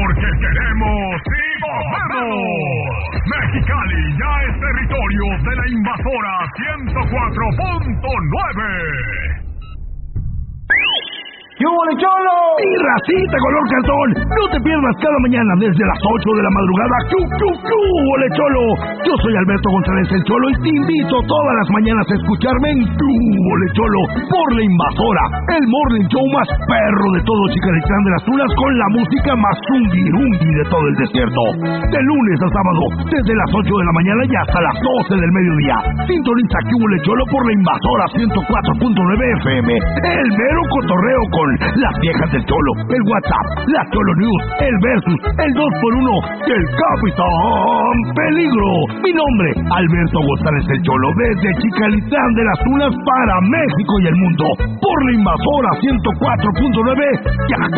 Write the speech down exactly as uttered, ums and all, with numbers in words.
porque queremos y podemos. Mexicali ya es territorio de la invasora ciento cuatro punto nueve. ¡Qué hubo, Cholo! ¡Mi racita color cartón! No te pierdas cada mañana desde las ocho de la madrugada. ¡Qué, qué, qué hubo, Cholo! Yo soy Alberto González el Cholo y te invito todas las mañanas a escucharme en ¡Qué hubo, Cholo! Por La Invasora, el morning show más perro de todo Chicalitlán de las Tunas, con la música más zungirungui de todo el desierto. De lunes a sábado, desde las ocho de la mañana y hasta las doce del mediodía. Sintoniza ¡Qué hubo, Cholo! Por La Invasora ciento cuatro punto nueve F M. El mero cotorreo con las viejas del Cholo, el WhatsApp, la Cholo News, el Versus, el dos por uno y el Capitán Peligro. Mi nombre, Alberto González el Cholo, desde Chicalitlán de las Tunas para México y el mundo, por La Invasora ciento cuatro punto nueve y hasta